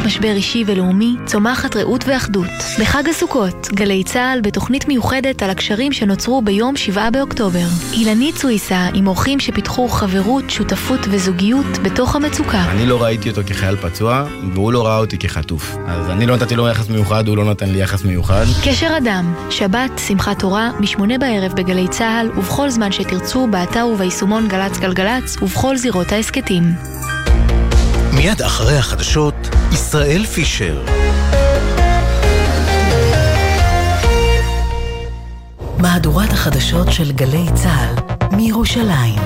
משבר אישי ולאומי, צומחת רעות ואחדות. בחג הסוכות, גלי צהל בתוכנית מיוחדת על הקשרים שנוצרו ביום 7 באוקטובר. אילנית סוויסה עם אורחים שפיתחו חברות, שותפות וזוגיות בתוך המצוקה. אני לא ראיתי אותו כחייל פצוע, והוא לא ראה אותי כחטוף. אז אני לא נתתי לו יחס מיוחד, הוא לא נתן לי יחס מיוחד. קשר אדם, שבת, שמחת תורה, ב8 בערב בגלי צהל, ובכל זמן שתרצו, באתר וביישומון גלץ גלגלץ, ובכל זירות העסקתים. מיד אחרי החדשות, ישראל פישר. מהדורת החדשות של גלי צהל מירושלים.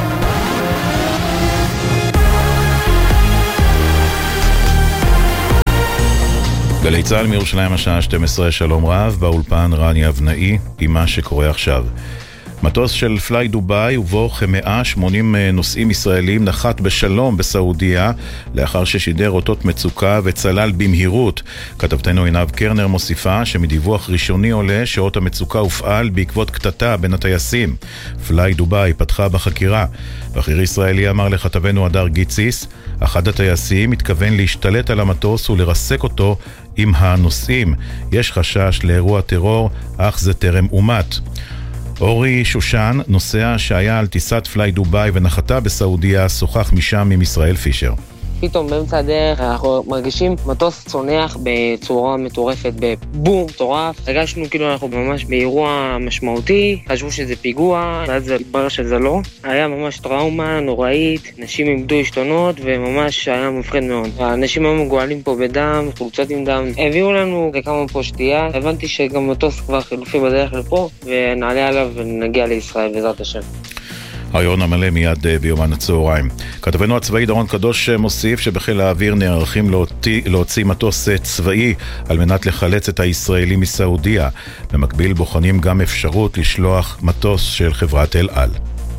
גלי צהל מירושלים השעה 12, שלום רב, באולפן רני אבנאי עם מה שקורה עכשיו. מטוס של פליי דוביי ובו כ-180 נוסעים ישראלים נחת בשלום בסעודיה לאחר ששידר אותות מצוקה וצלל במהירות. כתבתנו עינב קרנר מוסיפה שמדיווח ראשוני עולה שאות המצוקה הופעל בעקבות קטטה בין הטייסים. פליי דוביי פתחה בחקירה. בכיר ישראלי אמר לכתבנו הדר גיציס, אחד הטייסים מתכוון להשתלט על המטוס ולרסק אותו עם הנוסעים. יש חשש לאירוע טרור, אך זה טרם אומת. אורי שושן, נוסע שהיה על טיסת פליי דוביי ונחתה בסעודיה, שוחח משם עם ישראל פישר. פתאום באמצע הדרך אנחנו מרגישים מטוס צונח בצורה מטורפת, בבום מטורף. הרגשנו כאילו אנחנו ממש באירוע משמעותי, חשבו שזה פיגוע, ואז התברר שזה לא. היה ממש טראומה נוראית, נשים איבדו עשתונות וממש היה מפחיד מאוד. האנשים היו מגועלים פה בדם, חולצות עם דם. הביאו לנו כמה פה שתייה, הבנתי שגם מטוס כבר חילופי בדרך לפה, ונעלה עליו ונגיע לישראל בעזרת השם. הרעיון המלא מיד ביומן הצהריים. כתבנו הצבאי דורון קדוש מוסיף שבחיל האוויר נערכים להוציא מטוס צבאי על מנת לחלץ את הישראלים מסעודיה. במקביל בוחנים גם אפשרות לשלוח מטוס של חברת אל על.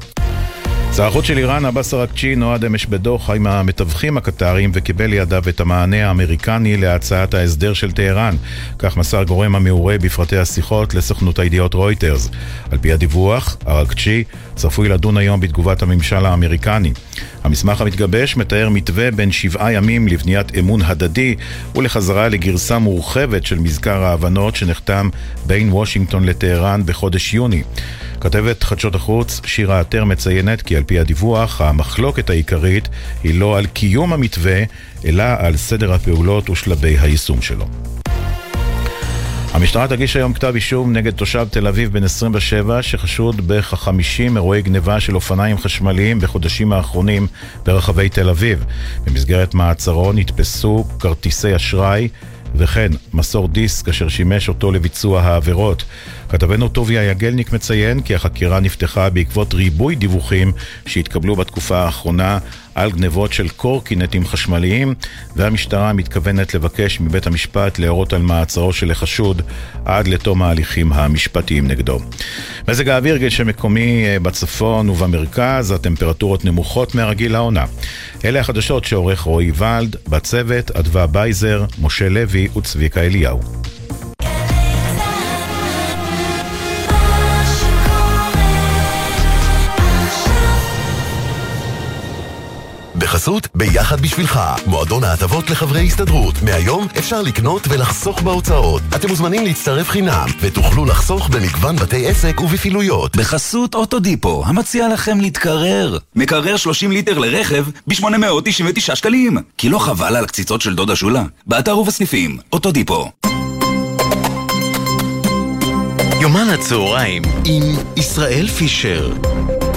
שר החוץ של איראן, עבאס אראגצ'י, נועד אמש בדוחה עם המתווכים הקטריים וקיבל לידיו את המענה האמריקני להצעת ההסדר של טהרן. כך מסר גורם המעורה בפרטי השיחות לסוכנות הידיעות רויטרס. על פי הדיווח, אראגצ'י צפוי לדון היום בתגובת הממשל האמריקני. המסמך המתגבש מתאר מתווה בין 7 ימים לבניית אמון הדדי ולחזרה לגרסה מורחבת של מזכר ההבנות שנחתם בין וושינגטון לטהרן בחודש יוני. כתבת חדשות החוץ שירה עטר מציינת כי על פי הדיווח המחלוקת העיקרית היא לא על קיום המתווה אלא על סדר הפעולות ושלבי היישום שלו. המשטרה תגיש היום כתב אישום נגד תושב תל אביב בן 27 שחשוד בכ-50 אירועי גניבה של אופניים חשמליים בחודשים האחרונים ברחבי תל אביב. במסגרת מעצרו נתפסו כרטיסי אשראי וכן מסור דיסק אשר שימש אותו לביצוע העבירות. כתבנו טוביה יגלניק מציין כי החקירה נפתחה בעקבות ריבוי דיווחים שהתקבלו בתקופה האחרונה על גנבות של קורקינטים חשמליים, והמשטרה מתכוונת לבקש מבית המשפט להורות על מעצרו של החשוד עד לתום ההליכים המשפטיים נגדו. מזג האוויר גשם מקומי בצפון ובמרכז, הטמפרטורות נמוכות מהרגיל לעונה. אלה החדשות שעורך רועי ולד, בצוות אדווה בייזר, משה לוי וצביקה אליהו. בחסות ביחד בשבילך, מועדון ההטבות לחברי הסתדרות. מהיום אפשר לקנות ולחסוך בהוצאות. אתם מוזמנים להצטרף חינם ותוכלו לחסוך במגוון בתי עסק ובפעילויות. בחסות אוטודיפו, המציע לכם להתקרר. מקרר 30 ליטר לרכב ב-899 שקלים. כי לא חבל על הקציצות של דודה שולה? באתר ובסניפים, אוטודיפו. יומן הצהריים עם ישראל פישר.